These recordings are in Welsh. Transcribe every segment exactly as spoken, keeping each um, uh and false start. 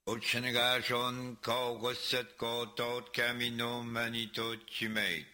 Uchanagashon Kaugusat Kotot Camino Manito Chimate.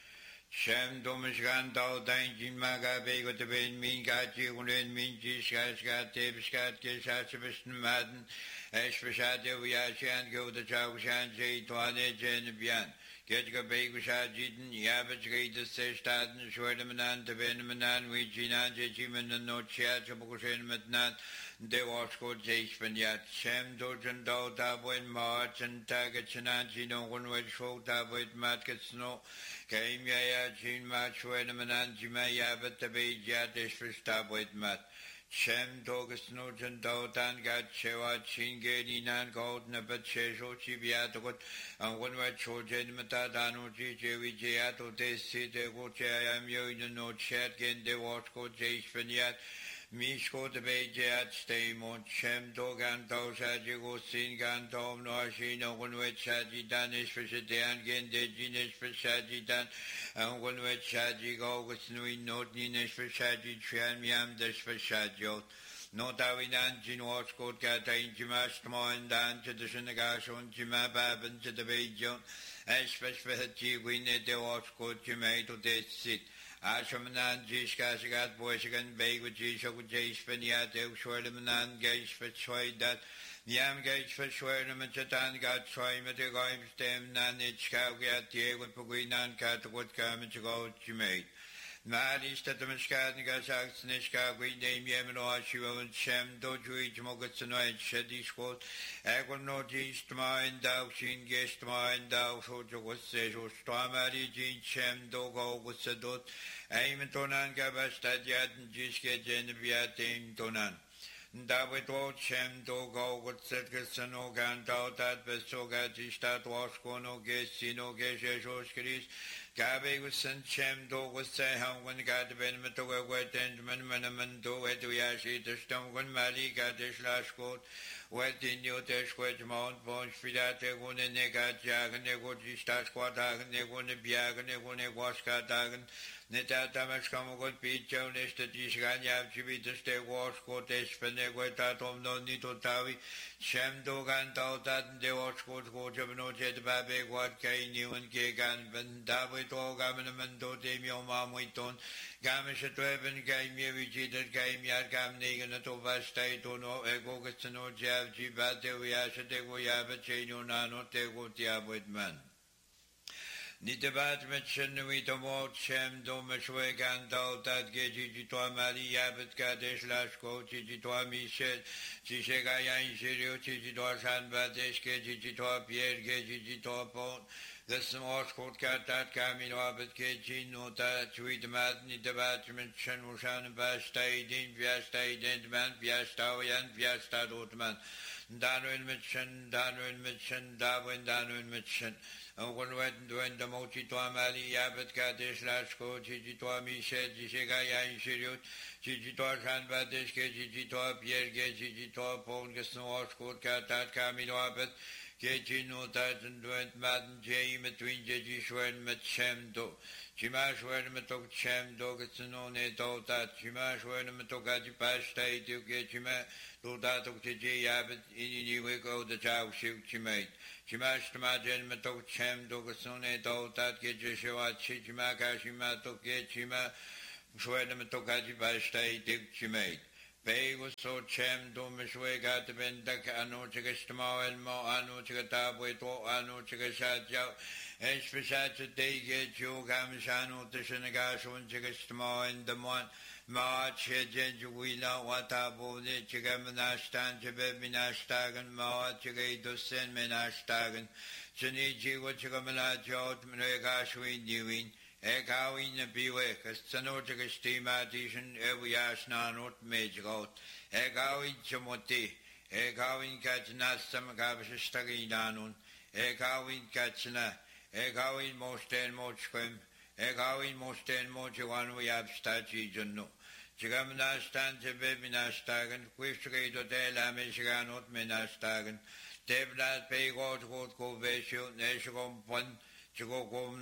Shem Domishgan Dao Danjin Maga Bego de Ben Mingaji Unen Minji Shashgat Tebskat Keshachivishan Madden Eshvashade Uyashan Go the Chaushan Jay Tuane Genebian. Getga Begushajidan Yabach Gate Seshtaden Schwerdeman to Benemanan Wijina Jejiman and No Chiachabukushin Matnat. De Wasko Jashpanyat, Shem Dojan Do Tabwin March and Tagachanaji no one will show Tabwit Matkets no came Yaya Chin Match Wenaman Jimaya but the Bejatish for Stabwit Mat. Shem Togus Nojan Do Tan got Chewa Chin Gedi Nan Gold Nabat Chesho Chibiatot and one word Chojan Matadano Jewi Jato De Site Gochayam Yo no chat gen De Wasko Jashpanyat. Mishko the Bejat stay mon Shem Dogan Dosaji go sin gan tom no Shino one with Shaji Danish for Shadian gen de Genish for Shaji Dan and one with Shaji go with Nui not Ninish for Shaji Trian Miam Dish for Shajot. No Dawinan Jin Wasko Kata in Jimash Moin Dan to the Shinagashon Jima Baban to the Bejon Ashfish for Haji Winne de Wasko Jimay to this sit. Ashamanan Jishkashigat Boshigan Bay with Jishok Jash Peniat, Shwermanan Gage for Choi that Yam Gage for Shwernam and Chatan got Choi Metagoim Stem Nanich Kaugat with Puguinan Catwood Carmage Gold Jimate. Marish Tatamashkat Gashak Snishka, Green Name Yemino, Shiva and Shem, Doju, Mogatsanoid, Shedish Quote, Agono Jistma and Dao Shin Gestma and Dao Sojo was Sejo, Stamari Jin Shem, Dogo was Sadot, Aimatonan Gabastadiat and Jiske Geneviat in Tonan. David Shem Dogo would set Gasano Gantao that Besoga Jistat Waskono Gesino Gesho Skris. Gabe was sent Shem do was say how when God ben to wet and Manman do it to Yashi the stone when Mali got this last quote, wet in your desk with Mount Bones Fidate one and nega jag and they would start squatag and they won a biag and they won a waska dagan. Neta Tamas come good beach on this that is Ganya to be the stay wash coat as Feneguetatom no Nito Tavi, Shem Dogan Tau that they wash coat go to no jet babe what Kay new and Gagan Ben David or Gaminaman do Demio Mamuiton, Gamish at Weben Gay me visited Gay Yar Gam Negan at Ovastai to no Egogats no Jav Gibate Viasha de Goyaba Cheno Nano Tego Tiabit Man. Nitabat mention we to more Shem Domashweg and all that Geji to Mali Yabet Kadesh Lashko, Chichitoa Michel, Chishegaya Shirio, Chichitoa San Badesh, Geji Pierre, Geji Pont, the small court cat that Camino Abet Geji, Nota, Tweet Mat, Nitabat mention Mushan Bastay, Din Viastay, Dentman, Viastawian, Viasta Dotman, Danwin mention, Danwin mention, Darwin, Danwin mention. And when when the Mochi to Amali, Yabet Kadesh Lashko, Chichitoa Michel, Chishegaya Shirut, Chichitoa San Badesh, Chichitoa Pierre, Chichitoa Pong, Gasnoshko, Katat, Camino Abet, Kechino Tatan, Dwent Madden, Jay, between Jeji Shwen, Metchem Do, Chimash when Metok Chem Dogatsanone Tota, Chimash when Metokaji Pasta, Tukechima, Dotato Chiji Yabet, in Iwiko, the Chow Shuk Chimate. Chimash Majan Matok Chem Dogasone Dotat Gejishua Chichimaka Shimato Gechima Shwedamatokaji Bastai Dik Chimate. Pay was so Chem Domishwe got the Bendak Ano Chigastamo and Mo Ano Chigatabwe to Ano Chigashaja, Especially they get you Gamishano to Shenagashon Chigastamo and the one. March Jenjuina Watabo, Chigamanashtan, Chibeminashtagan, March Gadosen Menashtagan, Cheniji, what Chigamana Jot, Menegashwin, Dewin, Ekawin, Biwek, Sanotica steam addition, Eviashna, not Majgot, Ekawin Chamoti, Ekawin Katnastam Gavashtagidanun, Ekawin Katsna, Ekawin Mosten Mochquem, Ekawin Mosten Mochawan, we have Stachi Juno. Chigamanastan, Chibeminashtagan, Quishtrito de la Michiganot Menashtagan, Teblat Paygot, Go Veshu, Neshagom Pun, Chigogom non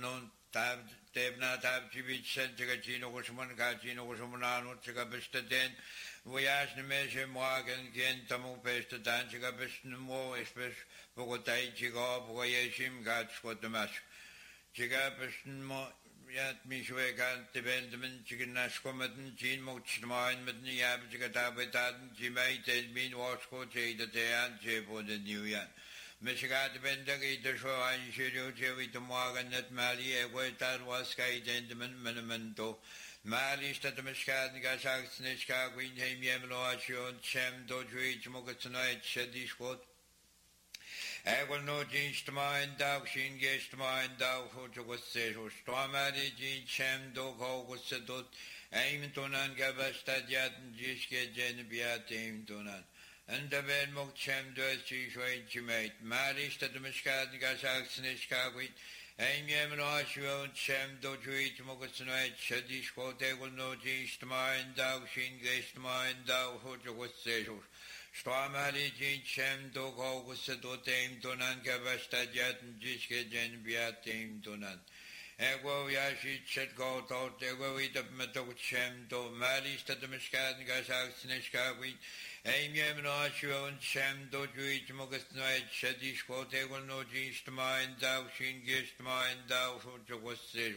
tab tebna tab chibit sen tiga chino kusman ka chino kusmanano tiga bestaden voyage ne meje morgen gen tamu peste dan tiga besten mo espes bogotai tiga voyagim gat skotemas tiga besten mo yat mishwe kan tebendmen tiga naskomaten chin mo chmain mit ni yab tiga tabetaden jimai tel min wasko chede tean chebo de niuyan Misgat Bendagi the show and Shiru Chevi to Morgan at Mali, a great that was Sky Gentleman Menamento. Mali stat Miskat Gasak Snishka, Queen Ham Yamloation, Chem Dojuich Mogatanoit, Shedishkot. I will not change to mind, thou shin guest to mind, thou who was said, who stormadi, Chem Dog, was settled, aim to none, Gabastadiat, Jiske Genebiat, aim to none. And the bed mock chem does she showed she made. Marish to the Miscat Gasak Snishkawit, Aim Yamashio, Chem Dojuit Mogasanoit, Shadish Kote will no jinch to mind, thou shin guest to mind, thou who was said. Stormali jin Chem Dog August to tame Donan Gabastadiat and Jiske Gen Biat tame Donan. Ego Yashi Chet go out, ego eat up metal Chem do Marish to the Miscat Gasak Snishkawit. Aim Yamashio and Chem Dojuit Mogasanoit, Shadish Kote will no jinch to mind, thou shin guest to mind, thou who was said.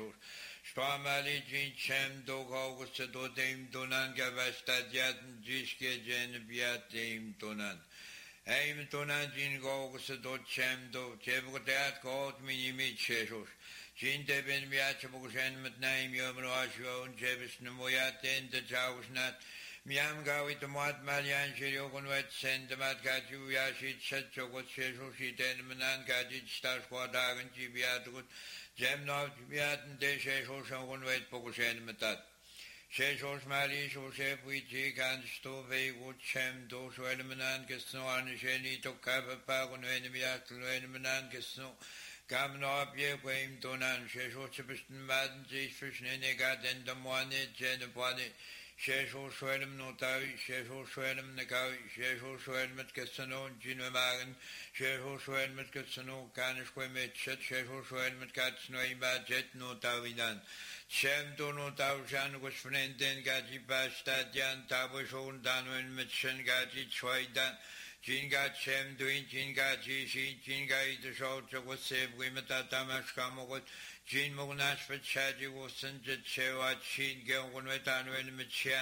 Stormali jin Chem Dog August to tame Donan Gabastadiat and Jiske Gen Biat tame Donan. Aim Donan jin August to Chem do Chebukat called Minimi Chesos. Jin Deben Biachabushan mit name Yamashio and Jebis Namoyat and the Jawsnat. Miam Gawit the Mat Malian Shirokon Wet send the Mat Gaju Yashit Setchokot Sheso Shit and Manan Gajit Stars Quadagan Chibiatut Gemnov Biat and Desheso Shokon Wet Pokoshen Matat. Shesos Mali Shosef Witchi and Stove Wood Shem Dos Welmanan Kesno and Sheni to Kappa Pagon Enemiat Lenmanan Kesno. Gamno Pie Quaim Donan Sheso Chipston Madden Jish Negat and the Moine Jenapani. Shesho Swellem Notavi, Shesho Swellem Nakavi, Shesho Swellem at Cassano, Ginomagan, Shesho Swellem at Cassano, Canisquemet, Shesho Swellem at Catsno, Jet Notavidan. Shem do Notavishan was Frenden Gaji Bastadian, Tabashon, Danwen, Mitchen Gaji, Chwaidan, Jinga Shem doing Jinga Jishi, Jinga the short was saved, Wimatamash Kamogot. Jin Mognash for Chaji was sent to Chewa Chin Gelwatan when Michian,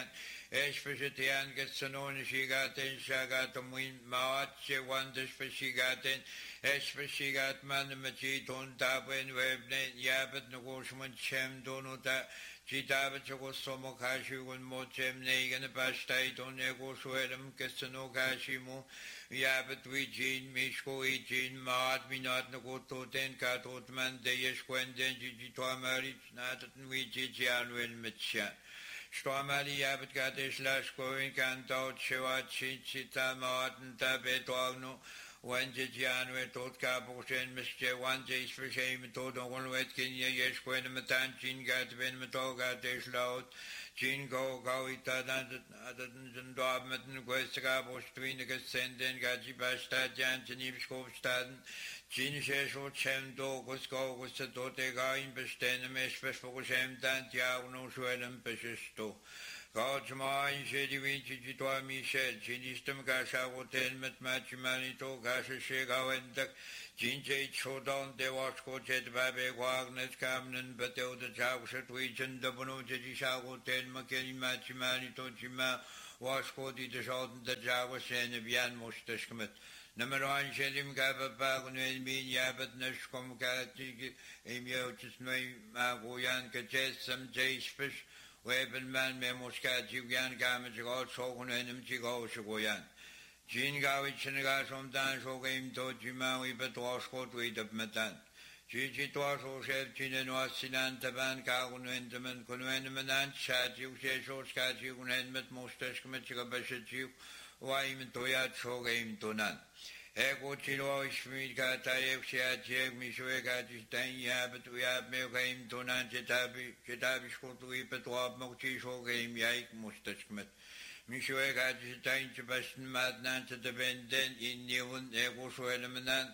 Especian gets an own she got in Shagatum Win Maat, she wonders for she got in, especially got man the Machiton Tabin Webnet Yabet Negotiation Chem Donota, Chitabach was Somokashi when Mochem Negan the Pastai on Negosuelum Casano Kashimu. Yabet we Jean, Mishko, Jean, Maat, Minot, Nagoto, Ten Katotman, Deyesh, Quenden, Gigitoa marriage, Natan, we Gigian, Will Mitchan. Stormali Yabet Gatish, Lashko, in Canto, Chewa, Chichita, Martin, Tabetogno, one Gigian, we told Caposhen, Mister one Jays for shame, told on one wet Kenya, Yesh, Quen, Matan, Chin, Gat, Ben, Matoga, Dish, Loud. Jin go go ita dan dan doab met een kwestia postwine gesenden gaji basta jan jini schofstaden jin sheso chem do gosko gosse do te ga in bestene mes besfokushem dan ja uno shuelem peshisto Gauch mai shedi vinci ji to Michel jin istem gasha hotel met machimani to gasha shega wendak jin je chodon de wasko jet babe wagnet kamnen beteu de jawshet wichen de bono ji sha hotel makeni machimani to jima wasko di de joden de jawshen bian musteshkmet nummer one shedim gaba bagun el min yabet neshkom gati emiotis noi magoyan ketsam jeispish Weben man me muska jigan gamet go sogun enim jigo shogoyan Jin gawit chinga som dan shogim to jimawi betwaskot with of metan Jiji twaso shef jinen wasinan taban kagun endemen kunwenmenan shaji usho skaji unen met mustesh met jigabashi waim toyat shogim tonan Ego chilo ishmid gata yevshia jeg mishwe gati ten yabet uyab me gaim tonan jetabi jetabi shkotu ipetwab mokchi shogim yaik mustashmet mishwe gati ten chbasn madnan te benden in niun ego shwelmenan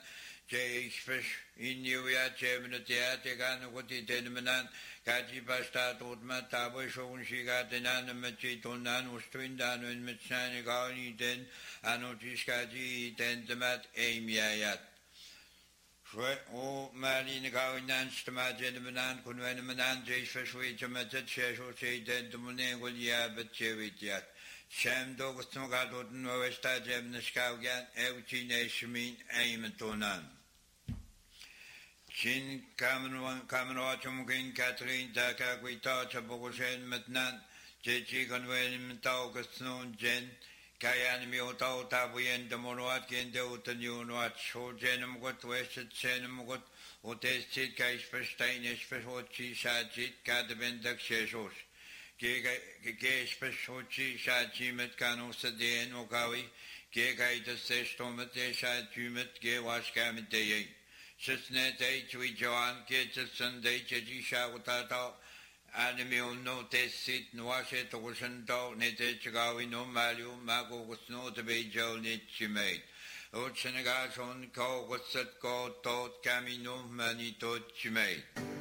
Jeexfish inniuja tjemnetia tegan uti tenmenan kaji pasta totma tabo shon shiga tenan mechi tonan ustrindan un metsan gauni den anotiskaji tentemat emiayat. O Malin Gaunan Stamajan Kunwen Manan Jeexfish which a method shesho say den to Munegulia but chevitia. Sham dogs no gadoten Westa Jem Neskaugan, Euchi Nashmin, Aimatonan. Chin Kamen Kamenwachum King Catherine Daka, we touch a Bogoshen Metnan, Jechi Conwen Taugus Noon Jen, Kayan Mioto Tabuyen, the Monoat, and the Utanunat, so Jenum got Wested Senum got, who tasted Kaish for Steinish for Hochi Shajit, Kadabendak Sheshos. Gespeshochi Shajimet Kanos de Nogawi, Gegai the Sestomet Shajumet, Gewashkamit Day. Sisnet H. We Joan, Get the Sunday, Jeji Shawatato, Animal no test sit, Nwashet, Ocean Dog, Nete Chagawi, no Malu, Mago was no to be Joe Nitchimate. Oceanagas on call was set called Tot Camino Manito Chimate.